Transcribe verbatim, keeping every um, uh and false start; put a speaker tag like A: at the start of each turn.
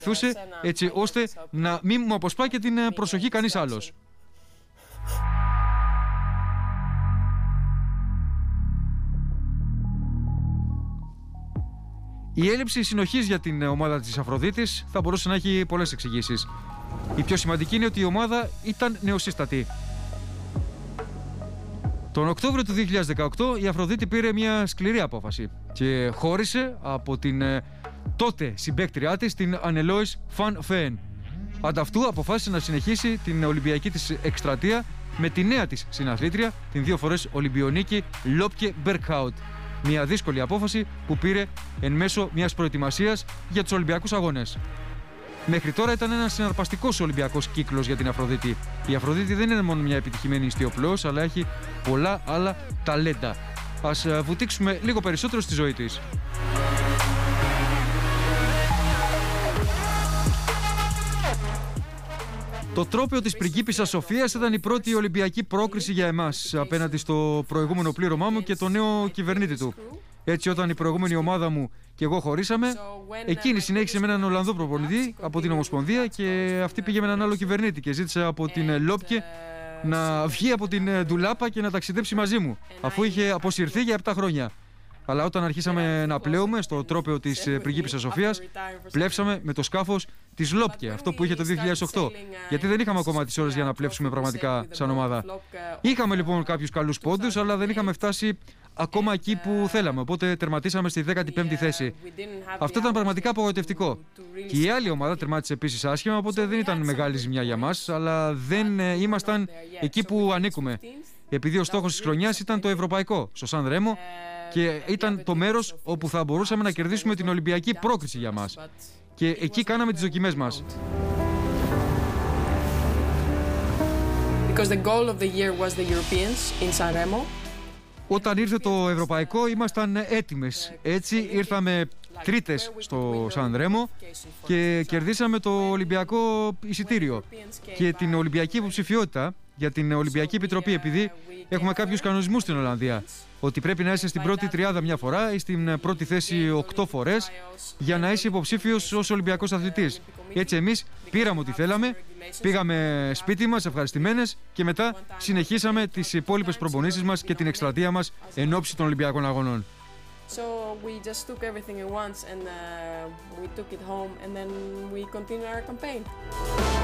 A: βοηθούσε έτσι ώστε να μην μου αποσπάει και την προσοχή κανείς άλλος. Η έλλειψη συνοχής για την ομάδα της Αφροδίτης θα μπορούσε να έχει πολλές εξηγήσεις. Η πιο σημαντική είναι ότι η ομάδα ήταν νεοσύστατη. Τον Οκτώβριο του δύο χιλιάδες δεκαοκτώ η Αφροδίτη πήρε μια σκληρή απόφαση και χώρισε από την τότε συμπαίκτριά της, την Ανελόης Φαν Φέεν. Ανταυτού αποφάσισε να συνεχίσει την Ολυμπιακή της εκστρατεία με τη νέα της συναθλήτρια, την δύο φορές Ολυμπιονίκη Λόπκε Μπερκχάουτ. Μια δύσκολη απόφαση που πήρε εν μέσω μιας προετοιμασίας για τους Ολυμπιακούς Αγώνες. Μέχρι τώρα ήταν ένας συναρπαστικός Ολυμπιακός κύκλος για την Αφροδίτη. Η Αφροδίτη δεν είναι μόνο μια επιτυχημένη ιστιοπλώος, αλλά έχει πολλά άλλα ταλέντα. Ας βουτήξουμε λίγο περισσότερο στη ζωή της. Το τρόπαιο της πριγκίπισσας Σοφίας ήταν η πρώτη Ολυμπιακή πρόκριση για εμάς απέναντι στο προηγούμενο πλήρωμά μου και το νέο κυβερνήτη του. Έτσι, όταν η προηγούμενη ομάδα μου και εγώ χωρίσαμε, εκείνη συνέχισε με έναν Ολλανδό προπονητή από την Ομοσπονδία και αυτή πήγε με έναν άλλο κυβερνήτη και ζήτησε από την Λόπκε να βγει από την ντουλάπα και να ταξιδέψει μαζί μου, αφού είχε αποσυρθεί για επτά χρόνια. Αλλά όταν αρχίσαμε να πλέουμε στο τρόπαιο της πριγκίπισσας Σοφίας, πλεύσαμε με το σκάφος της Λόπκε, αυτό που είχε το δύο χιλιάδες οκτώ. Γιατί δεν είχαμε ακόμα τις ώρες για να πλεύσουμε πραγματικά σαν ομάδα. Είχαμε λοιπόν κάποιους καλούς πόντους, αλλά δεν είχαμε φτάσει ακόμα εκεί που θέλαμε. Οπότε τερματίσαμε στη δέκατη πέμπτη θέση. Αυτό ήταν πραγματικά απογοητευτικό. Και η άλλη ομάδα τερμάτισε επίσης άσχημα, οπότε δεν ήταν μεγάλη ζημιά για μας, αλλά δεν ήμασταν εκεί που ανήκουμε. Επειδή ο στόχος της χρονιάς ήταν το ευρωπαϊκό, στο Σαν Ρέμο, και ήταν το μέρος όπου θα μπορούσαμε να κερδίσουμε την Ολυμπιακή πρόκριση για μας. Και εκεί κάναμε τις δοκιμές μας. Όταν ήρθε το ευρωπαϊκό ήμασταν έτοιμες. Έτσι ήρθαμε τρίτες στο Σαν Ρέμο και κερδίσαμε το Ολυμπιακό εισιτήριο και την Ολυμπιακή υποψηφιότητα για την Ολυμπιακή Επιτροπή, επειδή έχουμε κάποιους κανονισμούς στην Ολλανδία. Ότι πρέπει να είσαι στην πρώτη τριάδα μια φορά ή στην πρώτη θέση οκτώ φορές για να είσαι υποψήφιος ως Ολυμπιακός αθλητής. Έτσι εμείς πήραμε ό,τι θέλαμε, πήγαμε σπίτι μας ευχαριστημένες και μετά συνεχίσαμε τις υπόλοιπες προπονήσεις μας και την εκστρατεία μας εν ώψη των Ολυμπιακών Αγωνών.
B: So we just took everything at once and uh, we took it home and then we continued our campaign.